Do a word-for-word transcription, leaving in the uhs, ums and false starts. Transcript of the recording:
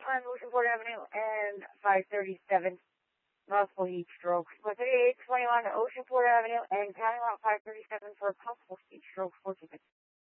on Oceanport Avenue and five thirty-seven. Multiple heat strokes. four thirty-eight twenty-one Oceanport Avenue and County Route five thirty-seven for a possible heat stroke for tickets.